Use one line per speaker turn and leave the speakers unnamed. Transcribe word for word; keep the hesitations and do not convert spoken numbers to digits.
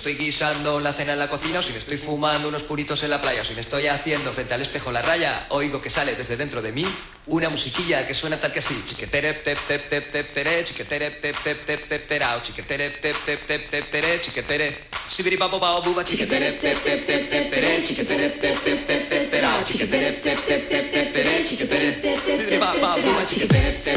estoy guisando la cena en la cocina, o si me estoy fumando unos puritos en la playa, o si me estoy haciendo frente al espejo la raya, oigo que sale desde dentro de mí una musiquilla que suena tal que así. Chiquetere tep tep tep tep tere, chiquetere tep tep tep tep terao, chiquetere tep tep tep tep tere, chiquetere sibiri babo babo buba, chiquetere tep tep tep tep tere, chiquetere tep tep tep tep terao, chiquetere tep tep tep tep tere, chiquetere sibiri babo buba, chiquetere